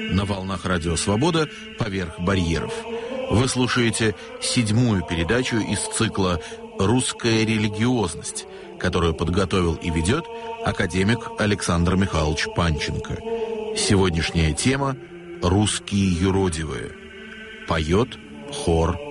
На волнах Радио Свобода «Поверх барьеров». Вы слушаете 7-ю передачу из цикла «Русская религиозность», которую подготовил и ведет академик Александр Михайлович Панченко. Сегодняшняя тема «Русские юродивые». Поет хор